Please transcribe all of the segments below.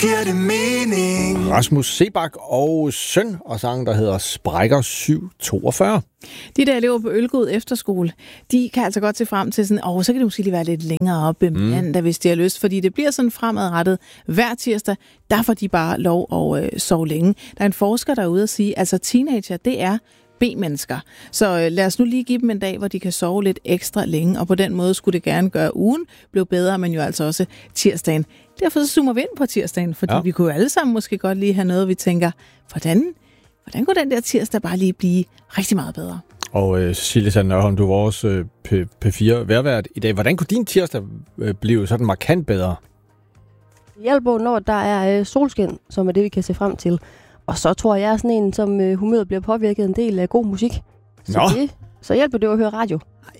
giver det mening. Rasmus Sebak og søn, og sangen, der hedder Sprækker 742. De der elever på Ølgod Efterskole, de kan altså godt se frem til sådan, så kan det måske lige være lidt længere oppe mandag, hvis de har lyst, fordi det bliver sådan fremadrettet hver tirsdag, der får de bare lov at sove længe. Der er en forsker derude at sige, altså teenager, det er B-mennesker. Så lad os nu lige give dem en dag, hvor de kan sove lidt ekstra længe, og på den måde skulle det gerne gøre ugen blive bedre, men jo altså også tirsdagen. Derfor så zoomer vi ind på tirsdagen, fordi vi kunne jo alle sammen måske godt lige have noget, vi tænker, hvordan kunne den der tirsdag bare lige blive rigtig meget bedre? Og Cecilie Sand Nørholm, du er vores P4 værvært i dag. Hvordan kunne din tirsdag blive sådan markant bedre? Det hjælper, når der er solskin, som er det, vi kan se frem til. Og så tror jeg, sådan en, som humøret bliver påvirket en del af god musik. Så hjælper det at høre radio.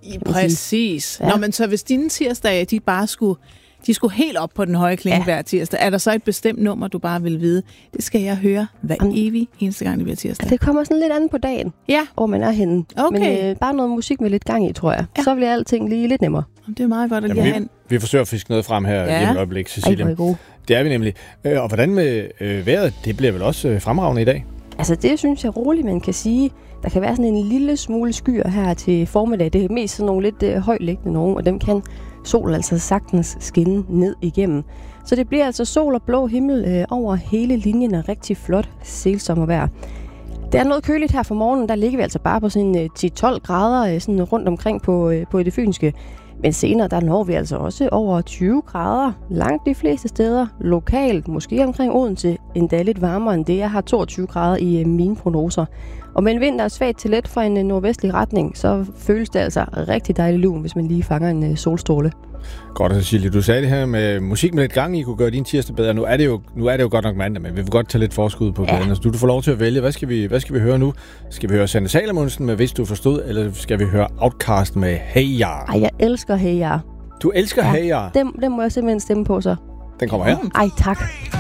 Præcis. Ja. Nå, men så hvis dine tirsdage, de bare skulle helt op på den høje klinge hver tirsdag, er der så et bestemt nummer, du bare vil vide? Det skal jeg høre hver evig eneste gang, det bliver tirsdag. Det kommer sådan lidt an på dagen, hvor man er henne. Okay. Men bare noget musik med lidt gang i, tror jeg. Ja. Så bliver alting lige lidt nemmere. Det er meget godt at lige have hen. Vi forsøger at fiske noget frem her i et øjeblik, Cecilie. Det er vi nemlig. Og hvordan med vejret? Det bliver vel også fremragende i dag? Altså det synes jeg roligt, man kan sige. Der kan være sådan en lille smule skyer her til formiddag. Det er mest sådan nogle lidt højtliggende nogen, og dem kan sol altså sagtens skinne ned igennem. Så det bliver altså sol og blå himmel over hele linjen og rigtig flot selsommervejr. Det er noget køligt her for morgenen. Der ligger vi altså bare på sådan 10-12 grader sådan rundt omkring på det fynske. Men senere, der når vi altså også over 20 grader. Langt de fleste steder. Lokalt, måske omkring Odense, endda lidt varmere end det. Jeg har 22 grader i mine prognoser. Og med en vind, der er svagt til let fra en nordvestlig retning, så føles det altså rigtig dejligt lun, hvis man lige fanger en solstråle. Godt, Cecilie. Du sagde det her med musik med lidt gang i kunne gøre din tirsdag bedre. Nu er det jo godt nok mandag, men vi vil godt tage lidt forskud på gaden. Så du får lov til at vælge. Hvad skal vi høre nu? Skal vi høre Sanne Salomonsen med Hvis du forstod, eller skal vi høre Outkast med Hey Ya? Ej, jeg elsker Hey Ya. Du elsker Hey Ya? Den må jeg simpelthen stemme på så. Den kommer her. Ej, tak.